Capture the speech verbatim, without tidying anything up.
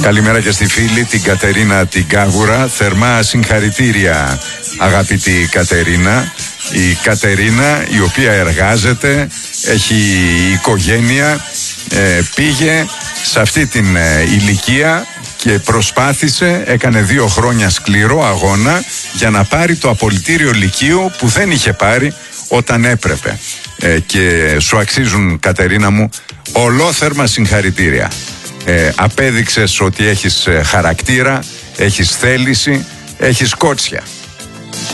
Καλημέρα και στη φίλη την Κατερίνα την Κάγουρα. Θερμά συγχαρητήρια, αγαπητή Κατερίνα. Η Κατερίνα, η οποία εργάζεται, έχει οικογένεια, ε, πήγε σε αυτή την ε, ηλικία και προσπάθησε, έκανε δύο χρόνια σκληρό αγώνα για να πάρει το απολυτήριο λυκείου που δεν είχε πάρει όταν έπρεπε. Ε, και σου αξίζουν, Κατερίνα μου, ολόθερμα συγχαρητήρια. Ε, απέδειξες ότι έχεις χαρακτήρα, έχεις θέληση, έχεις κότσια.